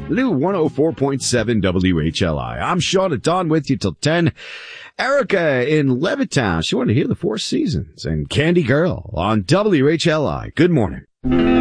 New 104.7 WHLI. I'm Sean at Dawn with you till 10. Erica in Levittown. She wanted to hear the Four Seasons and Candy Girl on WHLI. Good morning.